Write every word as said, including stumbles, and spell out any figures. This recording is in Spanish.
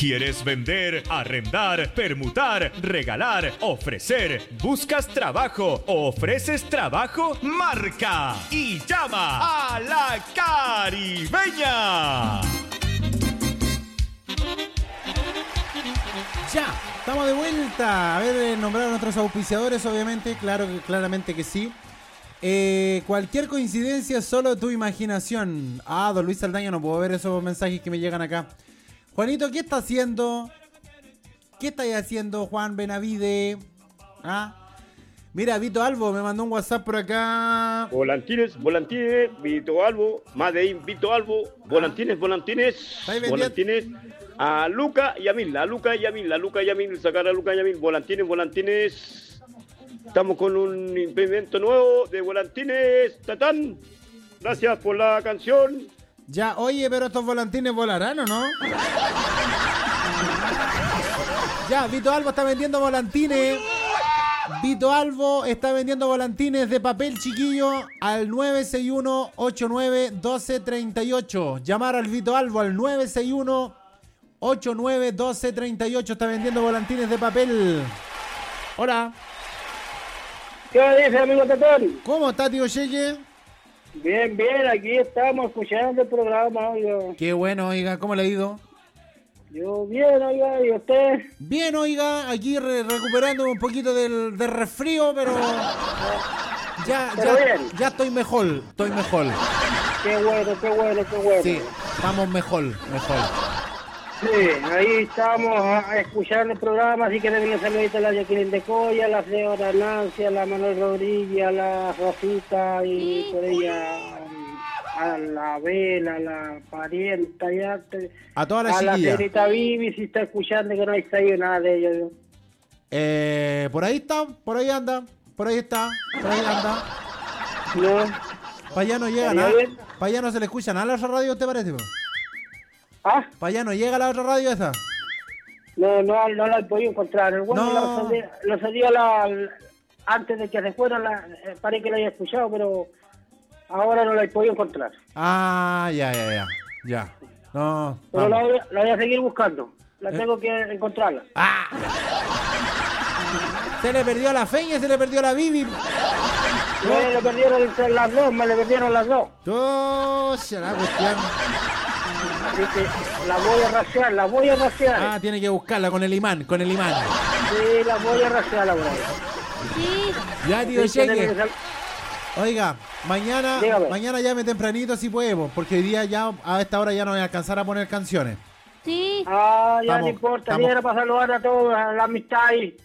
¿Quieres vender, arrendar, permutar, regalar, ofrecer? ¿Buscas trabajo o ofreces trabajo? Marca y llama a La Caribeña. Ya, estamos de vuelta. A ver, eh, nombrar a nuestros auspiciadores, obviamente, claro, claramente que sí. Eh, cualquier coincidencia, solo tu imaginación. Ah, don Luis Saldaña, no puedo ver esos mensajes que me llegan acá. Juanito, ¿qué está haciendo? ¿Qué estáis haciendo, Juan Benavide? ¿Ah? Mira, Vito Albo me mandó un WhatsApp por acá. Volantines, volantines, Vito Albo, Madein, Vito Albo, volantines, volantines, volantines. A Luca y a Mil, a Luca y a Mil, a Luca y a Mil, sacar a Luca y a Mil, volantines, volantines. Estamos con un impedimento nuevo de volantines, tatán. Gracias por la canción. Ya, oye, pero estos volantines volarán, ¿o no? Ya, Vito Albo está vendiendo volantines. Vito Albo está vendiendo volantines de papel, chiquillo, al nueve seis uno, ocho nueve, uno dos tres ocho. Llamar al Vito Albo al nueve seis uno, ocho nueve, uno dos tres ocho. Está vendiendo volantines de papel. Hola. ¿Qué dice, amigo Tatón? ¿Cómo está, tío Cheque? Bien, bien, aquí estamos escuchando el programa, oiga. Qué bueno, oiga, ¿cómo le ha ido? Yo bien, oiga, ¿y usted? Bien, oiga, aquí re recuperando un poquito del, del resfrío, pero ya, pero ya, bien. ya estoy mejor, estoy mejor. Qué bueno, qué bueno, qué bueno. Sí, estamos mejor, mejor. Sí, ahí estamos a, escuchando el programa, así que denle un saludito a la Jacqueline de Coya, a la señora Nancy, a la Manuel Rodríguez, a la Rosita y por ella a la Vela, a la parienta, ya te, a todas las a chiquillas. la señorita Vivi, si está escuchando, que no hay sabido nada de ellos. Eh, por ahí está, por ahí anda, por ahí está, por ahí anda. No. Para allá no llega nada, para allá no se le escucha nada a la otra radio, ¿te parece? ¿Ah? Para allá no llega la otra radio esa. No, no, no la he podido encontrar. El bueno no. lo sabía la, antes de que se fuera, la, eh, parece que la había escuchado, pero ahora no la he podido encontrar. Ah, ya, ya, ya. Ya. No. Pero la voy, la voy a seguir buscando. La ¿Eh? tengo que encontrarla. Ah. Se le perdió a la Feña y se le perdió a la Vivi. Me le perdieron las dos, me le perdieron las dos. Oh, será cuestión. La voy a rastrear, la voy a rastrear. Ah, tiene que buscarla con el imán, con el imán. Sí, la voy a rastrear la verdad. Sí. Ya, tío Cheque. Oiga, mañana, Dígame. mañana llame tempranito si podemos, porque hoy día ya a esta hora ya no voy a alcanzar a poner canciones. Sí. Ah, ya Estamos, no importa, estamos. era para saludar a todos, a la amistad ahí.